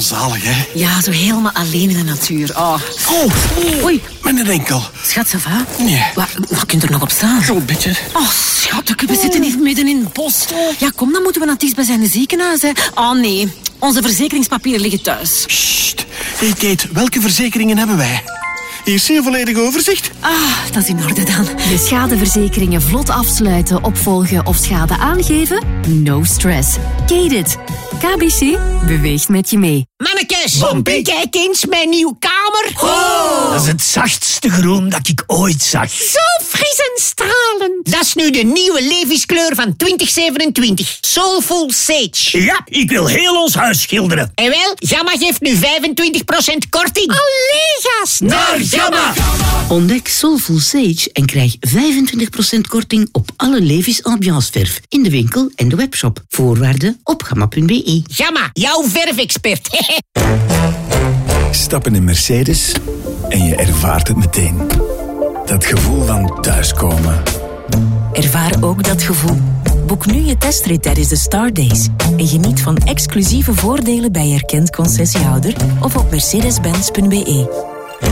zalig, hè? Ja, zo helemaal alleen in de natuur. Oh. Oei. Mijn enkel. Schat, ça va? Nee. Wat kunt er nog op staan? Zo'n beetje. Oh, schatje, we zitten hier midden in het bos. Ja, kom, dan moeten we naar het dichtstbijzijnde ziekenhuis, hè. Oh, nee. Onze verzekeringspapieren liggen thuis. Sst. Hey, Kate, welke verzekeringen hebben wij? Hier zie je een volledig overzicht. Dat is in orde dan. De schadeverzekeringen vlot afsluiten, opvolgen of schade aangeven? No stress. Kate. KBC beweegt met je mee. Mannekes, kijk eens mijn nieuwe kamer. Oh, dat is het zachtste groen dat ik ooit zag. Zo fris en stralend. Dat is nu de nieuwe levenskleur van 2027. Soulful Sage. Ja, ik wil heel ons huis schilderen. En wel, Gamma geeft nu 25% korting. Allee, gast. Naar Gamma! Ontdek Soulful Sage en krijg 25% korting op alle Levi's ambianceverf in de winkel en de webshop. Voorwaarden op gamma.be. Gamma, jouw verfexpert. Stap in een Mercedes en je ervaart het meteen. Dat gevoel van thuiskomen. Ervaar ook dat gevoel. Boek nu je testrit tijdens de Star Days en geniet van exclusieve voordelen bij erkend concessiehouder of op mercedes-benz.be.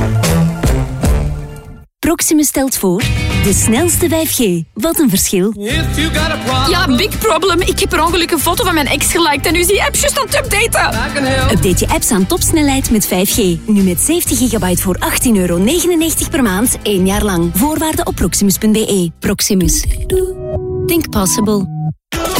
Proximus stelt voor de snelste 5G. Wat een verschil. Ja, big problem. Ik heb per ongeluk een foto van mijn ex geliked en nu is die app juist aan het updaten. Update je apps aan topsnelheid met 5G. Nu met 70 gigabyte voor €18,99 per maand, 1 jaar lang. Voorwaarden op proximus.be. Proximus. Think possible.